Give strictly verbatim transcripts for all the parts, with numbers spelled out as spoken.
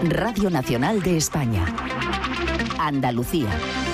Radio Nacional de España. Andalucía.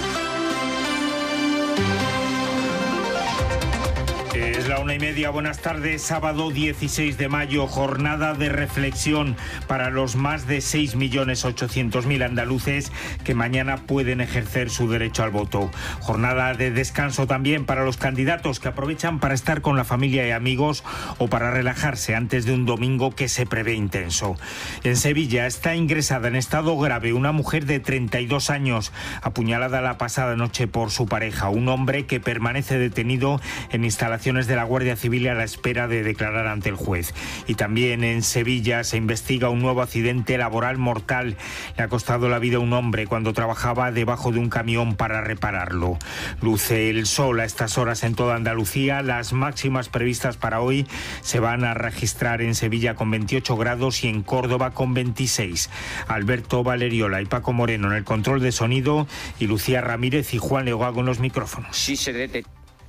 Es la una y media, buenas tardes, sábado dieciséis de mayo, jornada de reflexión para los más de seis millones ochocientos mil andaluces que mañana pueden ejercer su derecho al voto. Jornada de descanso también para los candidatos que aprovechan para estar con la familia y amigos o para relajarse antes de un domingo que se prevé intenso. En Sevilla está ingresada en estado grave una mujer de treinta y dos años, apuñalada la pasada noche por su pareja, un hombre que permanece detenido en instalaciones de la Guardia Civil a la espera de declarar ante el juez. Y también en Sevilla se investiga un nuevo accidente laboral mortal. Le ha costado la vida a un hombre cuando trabajaba debajo de un camión para repararlo. Luce el sol a estas horas en toda Andalucía. Las máximas previstas para hoy se van a registrar en Sevilla con veintiocho grados y en Córdoba con veintiséis. Alberto Valeriola y Paco Moreno en el control de sonido y Lucía Ramírez y Juan Leogago en los micrófonos. Sí se detecta.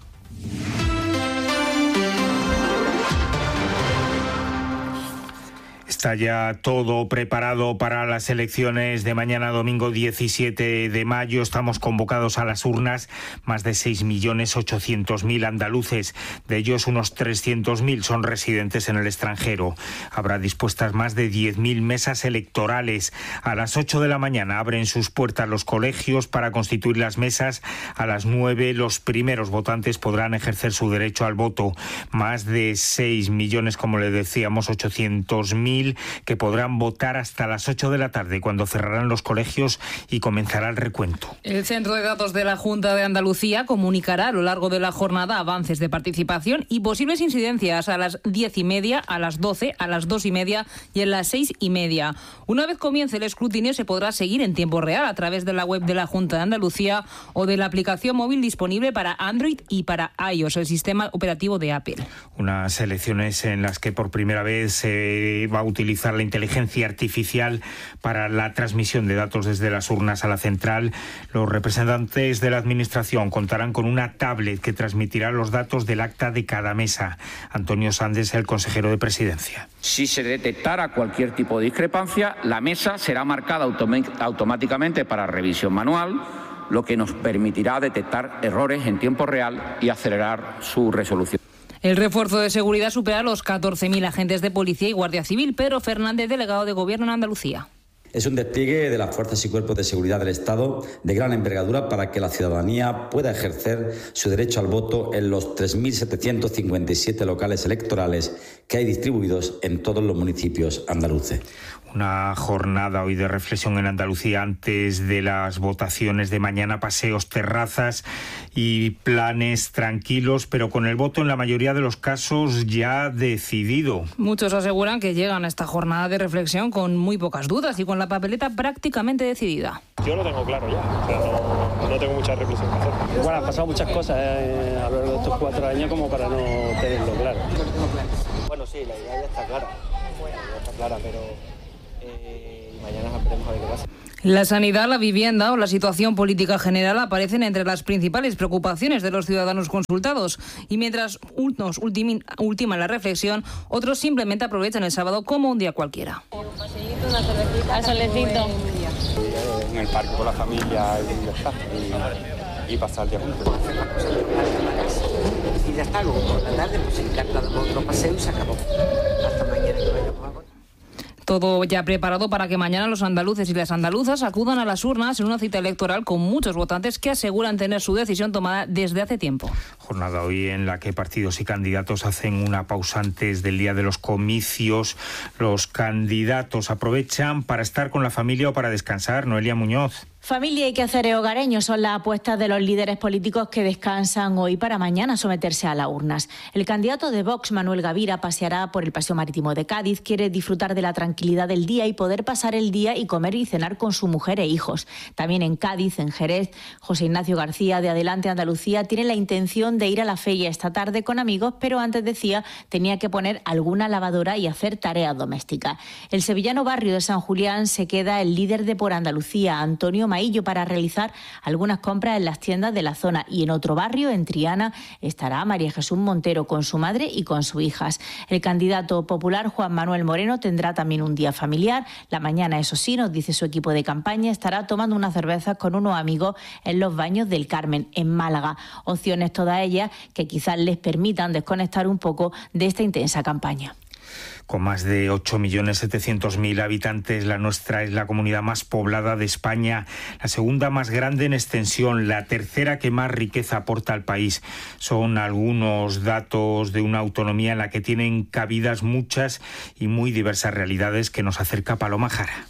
Está ya todo preparado para las elecciones de mañana domingo diecisiete de mayo. Estamos convocados a las urnas más de seis millones ochocientos mil andaluces. De ellos unos trescientos mil son residentes en el extranjero. Habrá dispuestas más de diez mil mesas electorales. A las ocho de la mañana abren sus puertas los colegios para constituir las mesas. A las nueve los primeros votantes podrán ejercer su derecho al voto. Más de seis millones, como le decíamos, ochocientos mil que podrán votar hasta las ocho de la tarde, cuando cerrarán los colegios y comenzará el recuento. El Centro de Datos de la Junta de Andalucía comunicará a lo largo de la jornada avances de participación y posibles incidencias a las diez y media, a las doce, a las dos y media y en las seis y media. Una vez comience el escrutinio se podrá seguir en tiempo real a través de la web de la Junta de Andalucía o de la aplicación móvil disponible para Android y para iOS, el sistema operativo de Apple. Unas elecciones en las que por primera vez se va a utilizar la inteligencia artificial para la transmisión de datos desde las urnas a la central. Los representantes de la Administración contarán con una tablet que transmitirá los datos del acta de cada mesa. Antonio Sandes, el consejero de Presidencia. Si se detectara cualquier tipo de discrepancia, la mesa será marcada autom- automáticamente para revisión manual, lo que nos permitirá detectar errores en tiempo real y acelerar su resolución. El refuerzo de seguridad supera los catorce mil agentes de policía y guardia civil. Pedro Fernández, delegado de Gobierno en Andalucía. Es un despliegue de las fuerzas y cuerpos de seguridad del Estado de gran envergadura para que la ciudadanía pueda ejercer su derecho al voto en los tres mil setecientos cincuenta y siete locales electorales que hay distribuidos en todos los municipios andaluces. Una jornada hoy de reflexión en Andalucía antes de las votaciones de mañana, paseos, terrazas y planes tranquilos, pero con el voto en la mayoría de los casos ya decidido. Muchos aseguran que llegan a esta jornada de reflexión con muy pocas dudas y con la papeleta prácticamente decidida. Yo lo tengo claro ya, o sea, no, no tengo mucha reflexión que hacer. Bueno, han pasado muchas cosas eh, a lo largo de estos cuatro años como para no tenerlo claro. Bueno, sí, la idea ya está clara, la idea está clara, pero... Eh, y mañana esperemos a ver qué pasa. La sanidad, la vivienda o la situación política general aparecen entre las principales preocupaciones de los ciudadanos consultados. Y mientras unos ultimin, ultiman la reflexión, otros simplemente aprovechan el sábado como un día cualquiera. Un paseíto, una cervecita, al solecito. En el parque con la familia y ya está. Y, y pasar el día juntos. Y ya está, luego por la tarde pues encargamos otro paseo y se acabó. Hasta mañana que vayamos a votar. Todo ya preparado para que mañana los andaluces y las andaluzas acudan a las urnas en una cita electoral con muchos votantes que aseguran tener su decisión tomada desde hace tiempo. Jornada hoy en la que partidos y candidatos hacen una pausa antes del día de los comicios. Los candidatos aprovechan para estar con la familia o para descansar. Noelia Muñoz. Familia y quehaceres hogareños son las apuestas de los líderes políticos que descansan hoy para mañana someterse a las urnas. El candidato de Vox, Manuel Gavira, paseará por el Paseo Marítimo de Cádiz, quiere disfrutar de la tranquilidad del día y poder pasar el día y comer y cenar con su mujer e hijos. También en Cádiz, en Jerez, José Ignacio García, de Adelante Andalucía, tiene la intención de ir a la feria esta tarde con amigos, pero antes, decía, tenía que poner alguna lavadora y hacer tareas domésticas. El sevillano Barrio de San Julián se queda el líder de Por Andalucía, Antonio Maillo, para realizar algunas compras en las tiendas de la zona. Y en otro barrio, en Triana, estará María Jesús Montero con su madre y con sus hijas. El candidato popular Juan Manuel Moreno tendrá también un día familiar. La mañana, eso sí, nos dice su equipo de campaña, estará tomando unas cervezas con unos amigos en los Baños del Carmen, en Málaga. Opciones todas ellas que quizás les permitan desconectar un poco de esta intensa campaña. Con más de ocho millones setecientos mil habitantes, la nuestra es la comunidad más poblada de España, la segunda más grande en extensión, la tercera que más riqueza aporta al país. Son algunos datos de una autonomía en la que tienen cabidas muchas y muy diversas realidades que nos acerca Paloma Jara.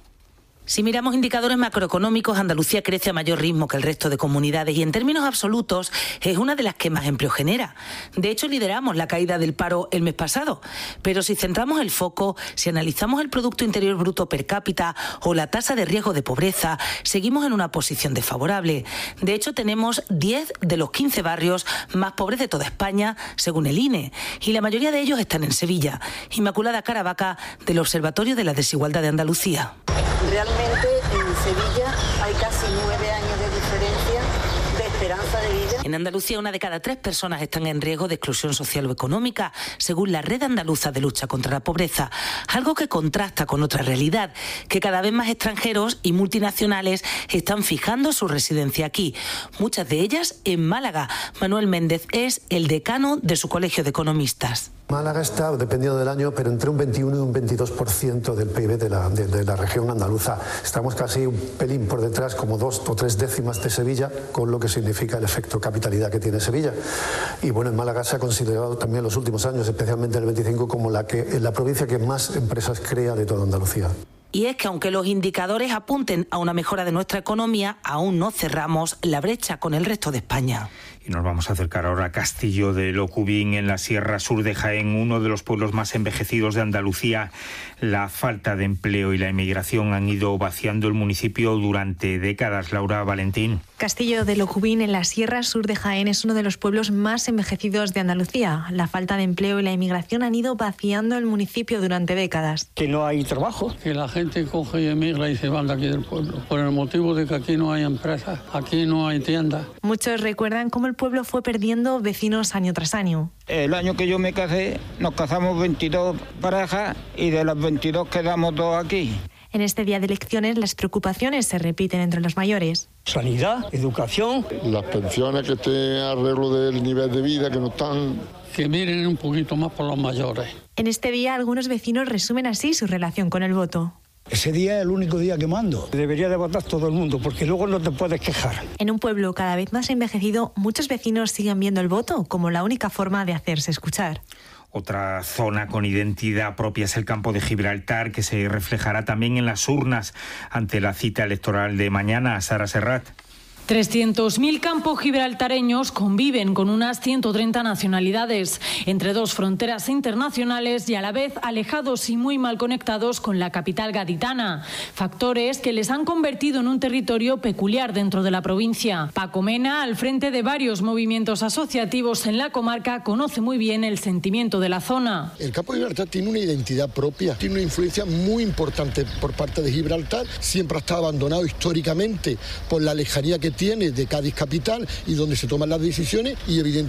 Si miramos indicadores macroeconómicos, Andalucía crece a mayor ritmo que el resto de comunidades y en términos absolutos es una de las que más empleo genera. De hecho, lideramos la caída del paro el mes pasado. Pero si centramos el foco, si analizamos el Producto Interior Bruto per cápita o la tasa de riesgo de pobreza, seguimos en una posición desfavorable. De hecho, tenemos diez de los quince barrios más pobres de toda España, según el I N E, y la mayoría de ellos están en Sevilla. Inmaculada Caravaca, del Observatorio de la Desigualdad de Andalucía. Realmente en Sevilla hay casi nueve años de diferencia de esperanza de vida. En Andalucía, una de cada tres personas están en riesgo de exclusión social o económica, según la Red Andaluza de Lucha contra la Pobreza. Algo que contrasta con otra realidad, que cada vez más extranjeros y multinacionales están fijando su residencia aquí. Muchas de ellas en Málaga. Manuel Méndez es el decano de su colegio de economistas. Málaga está, dependiendo del año, pero entre un veintiuno y un veintidós por ciento del P I B de la, de, de la región andaluza. Estamos casi un pelín por detrás, como dos o tres décimas de Sevilla, con lo que significa el efecto capitalidad que tiene Sevilla. Y bueno, en Málaga se ha considerado también en los últimos años, especialmente en el veinticinco, como la, que, la provincia que más empresas crea de toda Andalucía. Y es que aunque los indicadores apunten a una mejora de nuestra economía, aún no cerramos la brecha con el resto de España. Y nos vamos a acercar ahora a Castillo de Locubín, en la Sierra Sur de Jaén, uno de los pueblos más envejecidos de Andalucía. La falta de empleo y la emigración han ido vaciando el municipio durante décadas. Laura Valentín. Castillo de Locubín, en la Sierra Sur de Jaén, es uno de los pueblos más envejecidos de Andalucía. La falta de empleo y la inmigración han ido vaciando el municipio durante décadas. Que no hay trabajo. Que la gente coge y emigra y se van de aquí del pueblo, por el motivo de que aquí no hay empresas, aquí no hay tiendas. Muchos recuerdan cómo el pueblo fue perdiendo vecinos año tras año. El año que yo me casé, nos casamos veintidós parejas y de las veintidós quedamos dos aquí. En este día de elecciones, las preocupaciones se repiten entre los mayores. Sanidad, educación. Las pensiones que estén a arreglo del nivel de vida, que no están. Que miren un poquito más por los mayores. En este día, algunos vecinos resumen así su relación con el voto. Ese día es el único día que mando. Debería de votar todo el mundo, porque luego no te puedes quejar. En un pueblo cada vez más envejecido, muchos vecinos siguen viendo el voto como la única forma de hacerse escuchar. Otra zona con identidad propia es el campo de Gibraltar, que se reflejará también en las urnas ante la cita electoral de mañana. Sara Serrat. trescientos mil campos gibraltareños conviven con unas ciento treinta nacionalidades, entre dos fronteras internacionales y a la vez alejados y muy mal conectados con la capital gaditana. Factores que les han convertido en un territorio peculiar dentro de la provincia. Paco Mena, al frente de varios movimientos asociativos en la comarca, conoce muy bien el sentimiento de la zona. El campo de Gibraltar tiene una identidad propia, tiene una influencia muy importante por parte de Gibraltar. Siempre ha estado abandonado históricamente por la lejanía que tiene de Cádiz capital y donde se toman las decisiones, y evidentemente